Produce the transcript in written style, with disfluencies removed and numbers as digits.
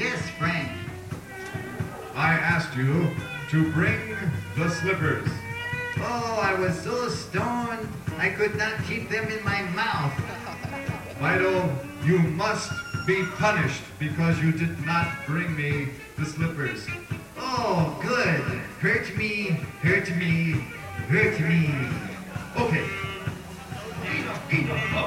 Yes, Frank. I asked you to bring the slippers. Oh, I was so stoned, I could not keep them in my mouth. Fido, you must be punished because you did not bring me the slippers. Oh, good. Hurt me, hurt me, hurt me. Okay.